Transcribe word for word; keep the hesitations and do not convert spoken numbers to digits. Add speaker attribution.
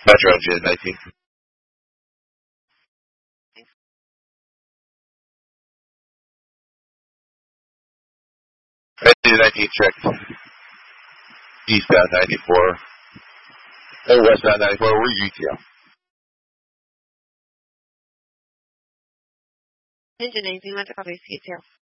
Speaker 1: Metro engine nineteen. Engine nineteen check. Eastbound ninety-four. Or westbound ninety-four. We're U T L.
Speaker 2: Engine nineteen, let's copy C T L.